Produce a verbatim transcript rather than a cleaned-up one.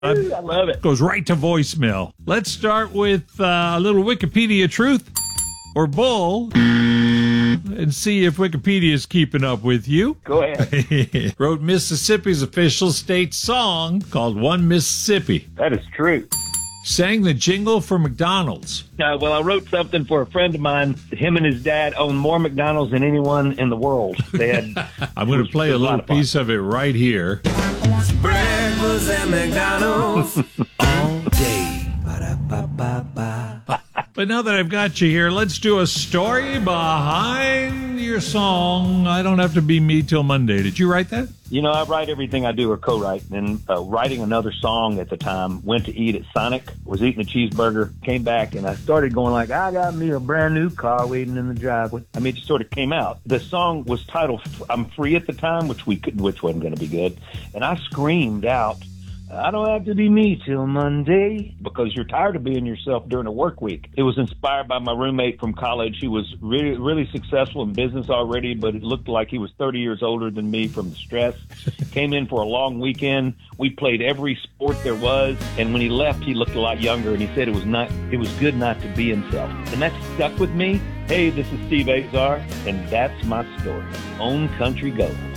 I love it. Goes right to voicemail. Let's start with uh, a little Wikipedia truth or bull and see if Wikipedia is keeping up with you. Go ahead. Wrote Mississippi's official state song called One Mississippi. That is true. Sang the jingle for McDonald's. Uh, well, I wrote something for a friend of mine. Him and his dad own more McDonald's than anyone in the world. They had. I'm going to play a little piece of it right here. Breakfast at McDonald's all day. Ba-da-ba-ba-ba. But now that I've got you here, let's do a story behind your song. I Don't Have to Be Me Till Monday. Did you write that? You know, I write everything I do or co-write. And uh, writing another song at the time, went to eat at Sonic, was eating a cheeseburger, came back, and I started going like, I got me a brand new car waiting in the driveway. I mean, it just sort of came out. The song was titled I'm Free at the time, which we couldn't, which wasn't going to be good. And I screamed out, I don't have to be me till Monday, because you're tired of being yourself during a work week. It was inspired by my roommate from college. He was really, really successful in business already, but it looked like he was thirty years older than me from the stress. Came in for a long weekend. We played every sport there was, and when he left, he looked a lot younger, and he said it was not, it was good not to be himself. And that stuck with me. Hey, this is Steve Azar, and that's my story. Own Country Go.